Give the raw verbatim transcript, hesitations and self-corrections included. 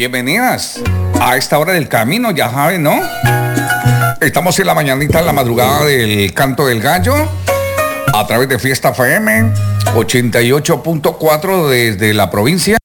bienvenidas a esta hora del camino, ya saben, ¿no? Estamos en la mañanita, en la madrugada del Canto del Gallo, a través de Fiesta F M ochenta y ocho punto cuatro desde la provincia